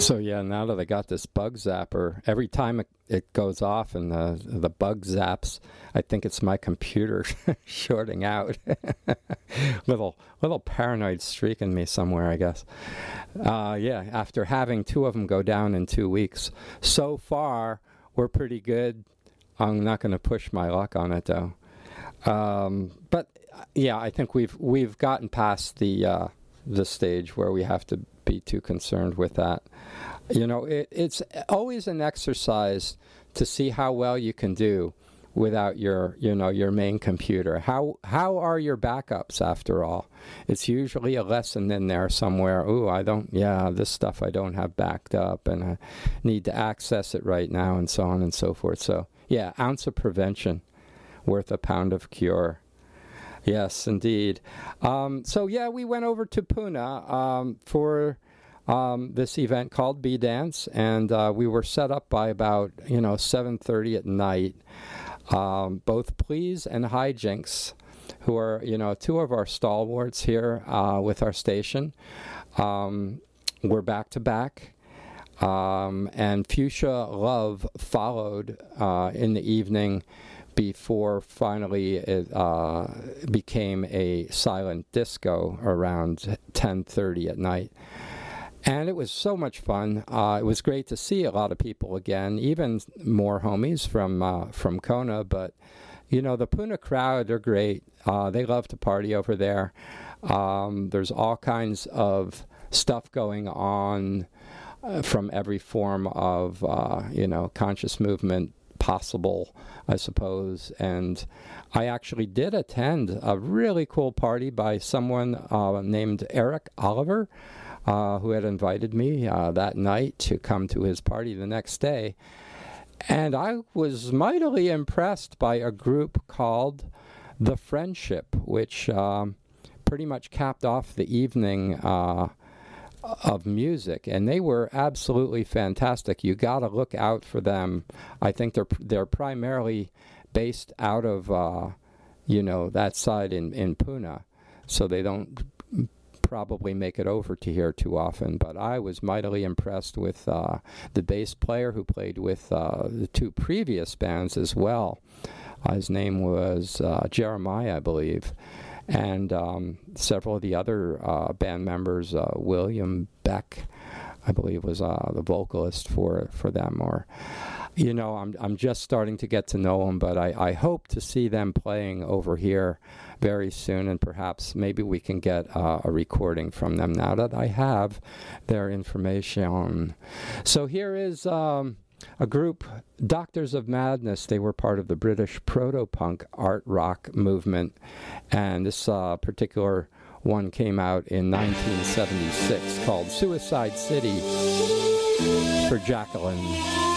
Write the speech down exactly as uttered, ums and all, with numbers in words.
So yeah, now that I got this bug zapper, every time it, it goes off and the the bug zaps, I think it's my computer shorting out. little little paranoid streak in me somewhere, I guess. Uh, yeah, after having two of them go down in two weeks, so far we're pretty good. I'm not going to push my luck on it though. Um, but yeah, I think we've we've gotten past the uh, the stage where we have to be too concerned with that. You know, it, it's always an exercise to see how well you can do without your, you know, your main computer. How how are your backups after all? It's usually a lesson in there somewhere. Ooh, I don't, yeah, this stuff I don't have backed up and I need to access it right now and so on and so forth. So, yeah, ounce of prevention worth a pound of cure. Yes, indeed. Um, so, yeah, we went over to Pune um, for um, this event called B-Dance, and uh, we were set up by about, you know, seven thirty at night. Um, both Please and Hijinks, who are, you know, two of our stalwarts here uh, with our station, um, were back-to-back. Um, and Fuchsia Love followed uh, in the evening before finally it uh, became a silent disco around ten thirty at night. And it was so much fun. Uh, it was great to see a lot of people again, even more homies from uh, from Kona. But, you know, the Pune crowd, they're great. Uh, they love to party over there. Um, there's all kinds of stuff going on uh, from every form of, uh, you know, conscious movement possible, I suppose. And I actually did attend a really cool party by someone uh, named Eric Oliver, Uh, who had invited me uh, that night to come to his party the next day. And I was mightily impressed by a group called The Friendship, which um, pretty much capped off the evening uh, of music. And they were absolutely fantastic. You got to look out for them. I think they're they're primarily based out of, uh, you know, that side in, in Pune. So they don't probably make it over to here too often, but I was mightily impressed with uh, the bass player who played with uh, the two previous bands as well. Uh, his name was uh, Jeremiah, I believe, and um, several of the other uh, band members. Uh, William Beck, I believe, was uh, the vocalist for for them. Or, you know, I'm I'm just starting to get to know them, but I, I hope to see them playing over here very soon, and perhaps maybe we can get uh, a recording from them now that I have their information. So here is um, a group, Doctors of Madness. They were part of the British proto-punk art rock movement, and this uh, particular one came out in nineteen seventy-six called Suicide City for Jacqueline.